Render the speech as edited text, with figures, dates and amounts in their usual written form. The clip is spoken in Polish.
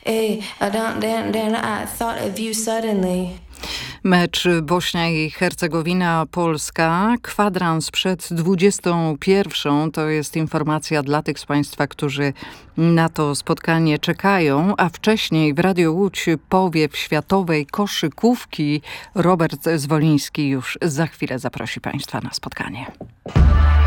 I thought of you suddenly. Mecz Bośnia i Hercegowina-Polska. Kwadrans przed 21. To jest informacja dla tych z Państwa, którzy na to spotkanie czekają. A wcześniej w Radio Łódź powiew światowej koszykówki. Robert Zwoliński już za chwilę zaprosi Państwa na spotkanie.